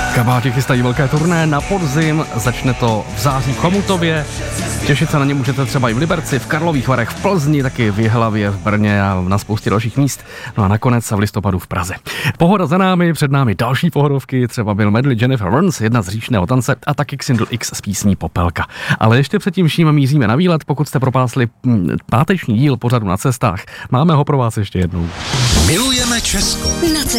Kabáti chystají velké turné na podzim, začne to v září v Chomutově. Těšit se na ně můžete třeba i v Liberci, v Karlových Varech, v Plzni, taky v Jihlavě, v Brně a na spoustě dalších míst. No a nakonec v listopadu v Praze. Pohoda za námi, před námi další pohodovky, třeba Bill Medley, Jennifer Warnes, jedna z Říšného tance a taky Xindl X s písní Popelka. Ale ještě předtím vším míříme na výlet, pokud jste propásli páteční díl pořadu Na cestách. Máme ho pro vás ještě jednou. Milujeme Česko. Na